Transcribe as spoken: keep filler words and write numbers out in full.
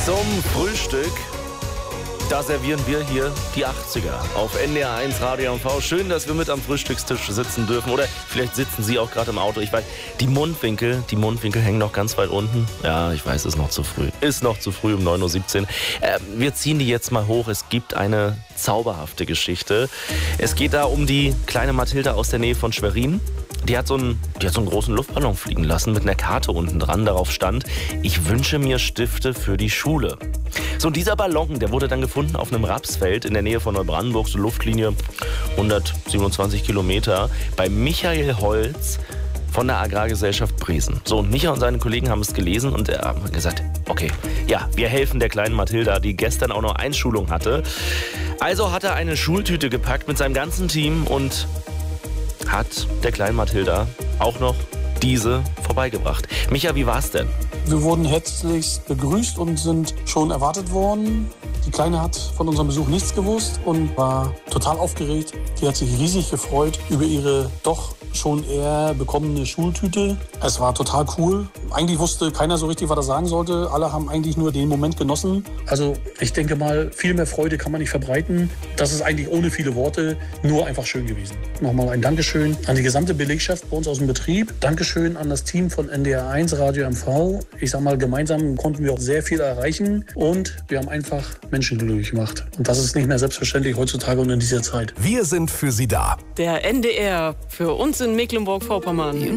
Zum Frühstück, da servieren wir hier die achtziger auf N D R eins Radio M V. Schön, dass wir mit am Frühstückstisch sitzen dürfen. Oder vielleicht sitzen Sie auch gerade im Auto. Ich weiß, die Mundwinkel, die Mundwinkel hängen noch ganz weit unten. Ja, ich weiß, ist noch zu früh. Ist noch zu früh um neun Uhr siebzehn. Äh, wir ziehen die jetzt mal hoch. Es gibt eine zauberhafte Geschichte. Es geht da um die kleine Mathilda aus der Nähe von Schwerin. Die hat, so einen, die hat so einen großen Luftballon fliegen lassen mit einer Karte unten dran. Darauf stand: Ich wünsche mir Stifte für die Schule. So, und dieser Ballon, der wurde dann gefunden auf einem Rapsfeld in der Nähe von Neubrandenburg, so Luftlinie hundertsiebenundzwanzig Kilometer, bei Michael Holz von der Agrargesellschaft Bresen. So, und Micha und seine Kollegen haben es gelesen und er hat gesagt, okay, ja, wir helfen der kleinen Mathilda, die gestern auch noch Einschulung hatte. Also hat er eine Schultüte gepackt mit seinem ganzen Team und hat der kleinen Mathilda auch noch diese vorbeigebracht. Micha, wie war's denn? Wir wurden herzlichst begrüßt und sind schon erwartet worden. Die Kleine hat von unserem Besuch nichts gewusst und war total aufgeregt. Die hat sich riesig gefreut über ihre doch schon eher bekommene Schultüte. Es war total cool. Eigentlich wusste keiner so richtig, was er sagen sollte. Alle haben eigentlich nur den Moment genossen. Also ich denke mal, viel mehr Freude kann man nicht verbreiten. Das ist eigentlich ohne viele Worte nur einfach schön gewesen. Nochmal ein Dankeschön an die gesamte Belegschaft bei uns aus dem Betrieb. Dankeschön an das Team von N D R eins Radio M V. Ich sag mal, gemeinsam konnten wir auch sehr viel erreichen und wir haben einfach Menschen glücklich gemacht. Und das ist nicht mehr selbstverständlich heutzutage und in dieser Zeit. Wir sind für Sie da. Der N D R für uns in Mecklenburg-Vorpommern.